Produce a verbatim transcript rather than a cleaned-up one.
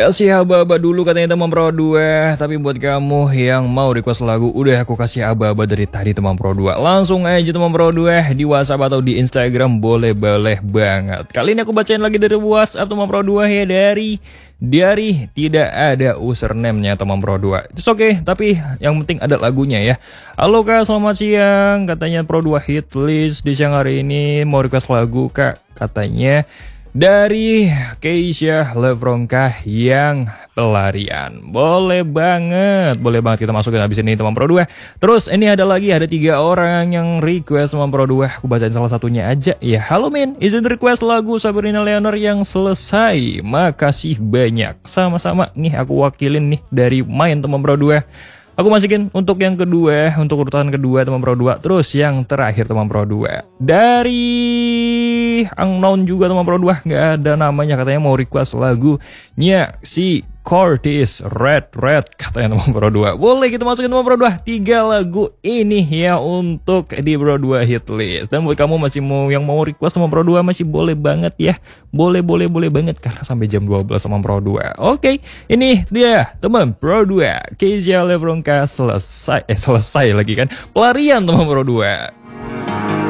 Kasih aba-aba dulu katanya teman Pro dua. Tapi buat kamu yang mau request lagu, udah aku kasih aba-aba dari tadi teman Pro dua. Langsung aja teman Pro dua di WhatsApp atau di Instagram, boleh-boleh banget. Kali ini aku bacain lagi dari WhatsApp teman Pro dua ya, dari dari tidak ada username-nya teman Pro dua. Itu oke, okay, tapi yang penting ada lagunya ya. Halo Kak, selamat siang. Katanya Pro dua hit list di siang hari ini mau request lagu Kak. Katanya dari Keisha Levronka yang pelarian. Boleh banget, boleh banget kita masukin habis ini teman Pro dua. Terus ini ada lagi, ada tiga orang yang request teman Pro dua. Aku bacain salah satunya aja ya. Halo Min, izin request lagu Sabrina Leonor yang selesai. Makasih banyak. Sama-sama nih aku wakilin nih dari main teman Pro dua. Aku masukin untuk yang kedua, untuk urutan kedua teman Pro dua. Terus yang terakhir teman Pro dua dari unknown juga teman Pro dua, nggak ada namanya, katanya mau request lagunya si Curtis Red Red katanya teman Pro dua. Boleh kita masukin teman Pro dua tiga lagu ini ya untuk di Pro dua hit list. Dan buat kamu masih mau yang mau request teman Pro dua masih boleh banget ya. Boleh boleh boleh banget karena sampai jam dua belas teman Pro dua. Oke, ini dia teman Pro dua. Keisha Levronka selesai eh selesai lagi kan. Pelarian teman Pro dua.